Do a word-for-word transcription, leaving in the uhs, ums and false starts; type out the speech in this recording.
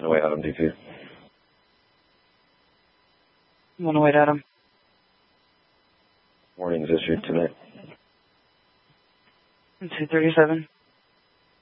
On the way Adam D P. On the way Adam. Warnings issued tonight. two thirty-seven.